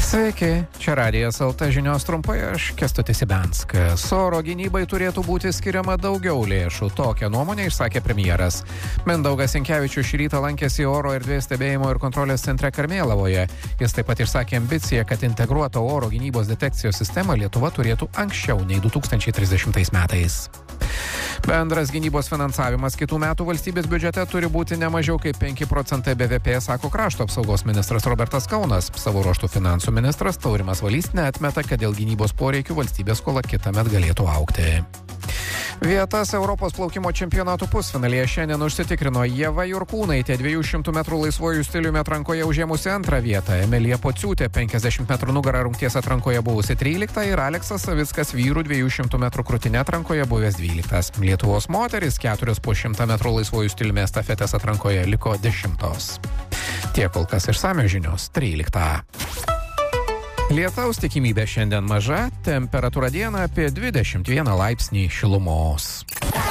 Sveiki, čia Radijas LT žinios trumpai, aš Kęstutis Ibianskas. Oro gynybai turėtų būti skiriama daugiau lėšų, tokią nuomonę išsakė premjeras. Mindaugas Sinkevičius šį rytą lankėsi oro erdvės stebėjimo ir kontrolės centre Karmėlavoje. Jis taip pat išsakė ambiciją, kad integruota oro gynybos detekcijos sistema Lietuva turėtų anksčiau nei 2030 metais. Bendras gynybos finansavimas kitų metų valstybės biudžete turi būti ne mažiau kaip 5% BVP, sako krašto apsaugos ministras Robertas Kaunas. Savo ruožtų finansų ministras Taurimas Valys neatmeta, kad dėl gynybos poreikių valstybės skola kitąmet galėtų augti. Vietas Europos plaukimo čempionatų pusfinalyje šiandien užsitikrino Ieva Jurkūnaitė 200 metrų laisvojų stiliumi atrankoje užėmusi antrą vietą, Emilija Pociūtė 50 metrų nugarą rungties atrankoje buvusi 13 ir Aleksas Savickas vyrų 200 metrų krūtine atrankoje buvęs 12. Lietuvos moteris 4 po 100 metrų laisvojų stiliumi estafetės atrankoje liko 10. Tiek kol kas išsamios žinios 13. Lietaus tikimybė šiandien maža, temperatūra dieną apie 21 laipsnį šilumos.